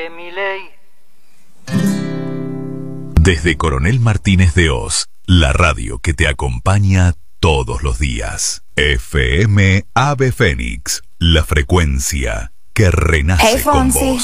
Milei. Desde Coronel Martínez de Oz, la radio que te acompaña todos los días. FM Ave Fénix, la frecuencia que renace con vos.